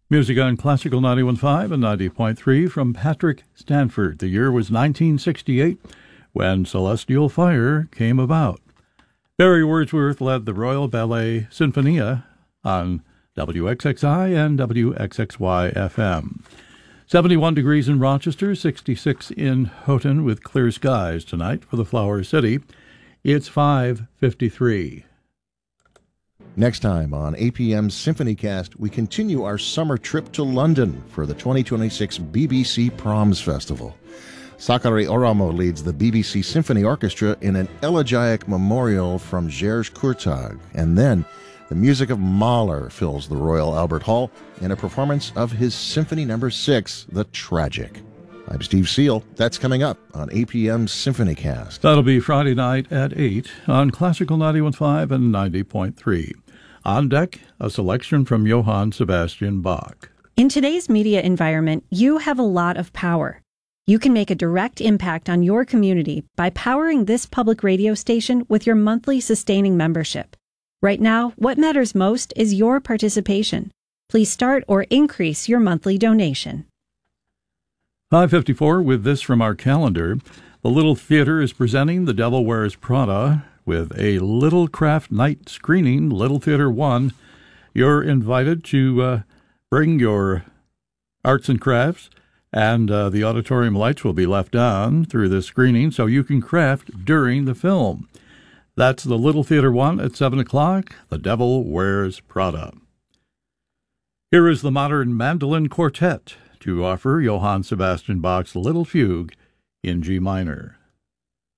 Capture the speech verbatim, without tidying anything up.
Music on Classical ninety-one point five and ninety point three from Patrick Stanford. The year was nineteen sixty-eight when Celestial Fire came about. Barry Wordsworth led the Royal Ballet Sinfonia on W X X I and W X X Y F M. seventy-one degrees in Rochester, sixty-six in Houghton with clear skies tonight for the Flower City. It's five fifty-three. Next time on A P M's SymphonyCast, we continue our summer trip to London for the twenty twenty-six B B C Proms Festival. Sakari Oramo leads the B B C Symphony Orchestra in an elegiac memorial from Georges Courtag, and then the music of Mahler fills the Royal Albert Hall in a performance of his Symphony Number Six, The Tragic. I'm Steve Seal. That's coming up on A P M's SymphonyCast. That'll be Friday night at eight on Classical ninety-one point five and ninety point three. On deck, a selection from Johann Sebastian Bach. In today's media environment, you have a lot of power. You can make a direct impact on your community by powering this public radio station with your monthly sustaining membership. Right now, what matters most is your participation. Please start or increase your monthly donation. five fifty-four with this from our calendar. The Little Theater is presenting The Devil Wears Prada with a Little Craft Night screening, Little Theater one. You're invited to uh, bring your arts and crafts, and uh, the auditorium lights will be left on through this screening so you can craft during the film. That's the Little Theater one at seven o'clock, The Devil Wears Prada. Here is the Modern Mandolin Quartet to offer Johann Sebastian Bach's Little Fugue in G minor.